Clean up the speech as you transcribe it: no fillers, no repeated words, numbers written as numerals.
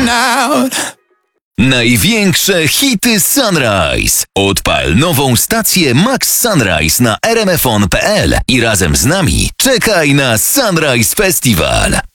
out. Największe hity Sunrise. Odpal nową stację Max Sunrise na rmfon.pl i razem z nami czekaj na Sunrise Festival.